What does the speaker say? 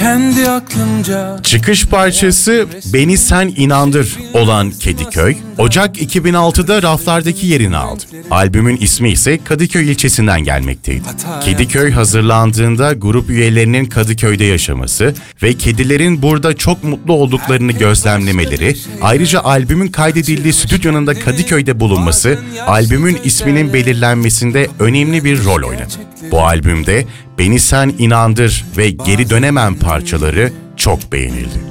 Kendi aklımca. Çıkış parçası Beni Sen İnandır olan Kediköy, Ocak 2006'da raflardaki yerini aldı. Albümün ismi ise Kadıköy ilçesinden gelmekteydi. Kediköy hazırlandığında grup üyelerinin Kadıköy'de yaşaması ve kedilerin burada çok mutlu olduklarını gözlemlemeleri, ayrıca albümün kaydedildiği stüdyonun da Kadıköy'de bulunması, albümün isminin belirlenmesinde önemli bir rol oynadı. Bu albümde Beni Sen İnandır ve Geri Dönemem parçaları çok beğenildi.